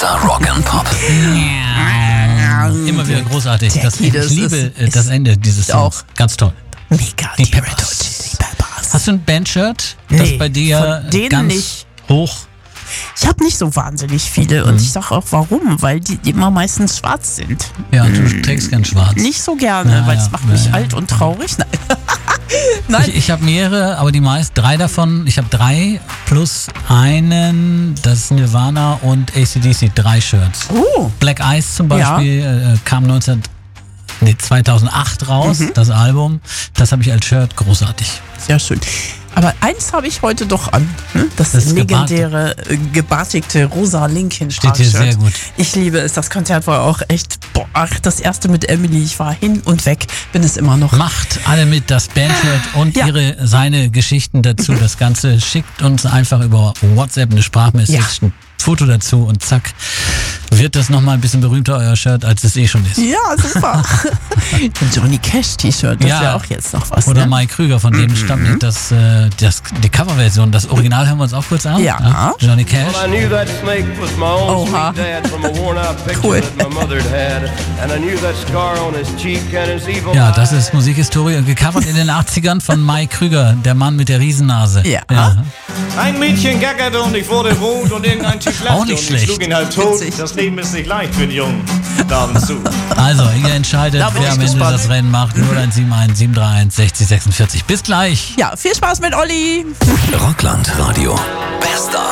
Mr. Rock'n'Pop. Immer wieder großartig. Ich liebe das Ende dieses auch Songs. Ganz toll. Mega, Die die Red Hot Peppers. Chili Peppers. Hast du ein Bandshirt, Nee, das bei dir von denen ganz nicht. hoch? Ich habe nicht so wahnsinnig viele und ich sag auch warum, weil die immer meistens schwarz sind. Ja, du trägst gern schwarz. Nicht so gerne, Ja, weil ja, es macht mich ja, ja. alt und traurig. Nein. Nein. Ich habe mehrere, aber drei davon. Ich habe 3 plus einen, das ist Nirvana und AC/DC, 3 Shirts. Oh, Black Ice zum Beispiel kam 2008 raus, das Album. Das habe ich als Shirt, großartig. sehr schön. Aber eins habe ich heute doch an. Das Das legendäre, gebartigte Rosa Linkin Steht hier sehr gut. Ich liebe es. Das Konzert war auch echt, das erste mit Emily. Ich war hin und weg, bin es immer noch. Macht alle mit, das Bandshirt und Ja. seine Geschichten dazu. Das Ganze schickt uns einfach über WhatsApp eine Sprachmessage, ein Foto dazu und zack, wird das nochmal ein bisschen berühmter, euer Shirt, als es schon ist. Ja, super. Ein Johnny Cash T-Shirt, das wäre auch jetzt noch was. Oder ne? Mike Krüger, von dem stammt die Coverversion. Das Original hören wir uns auch kurz an. Ja. Johnny Cash. I knew that snake was my own Oha. sweet dad from a worn-out picture Cool. that my mother had. And I knew that scar on his cheek and his evil Ja, das eye. ist Musikhistorie und gecovert in den 80ern von Mike Krüger, der Mann mit der Riesennase. Ja. Ein Mädchen gackerte und ich wurde rot und irgendein Typ lachte Auch nicht und ich schlecht. schlug ihn halb tot. Witzig. Das Leben ist nicht leicht für den Jungen. Daumen zu. Also, ihr entscheidet, Da bin wer ich am Ende gespannt. das Rennen macht. 0171 731 60 46. Bis gleich. Ja, viel Spaß mit Olli. Rockland Radio. Bester